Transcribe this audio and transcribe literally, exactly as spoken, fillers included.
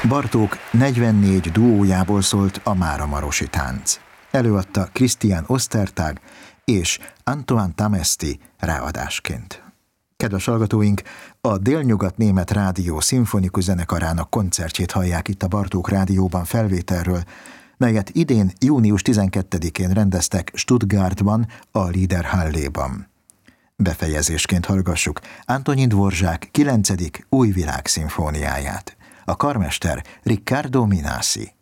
Bartók negyvennégy duójából szólt a Máramarosi tánc. Előadta Christian Ostertag és Antoine Tamesti ráadásként. Kedves hallgatóink, a Délnyugat-német Rádió szimfonikus zenekarának koncertjét hallják itt a Bartók Rádióban felvételről, melyet idén június tizenkettedikén rendeztek Stuttgartban, a Liederhalléban. Befejezésként hallgassuk Antonin Dvorzsák kilencedik új világszimfóniáját. A karmester Riccardo Minasi.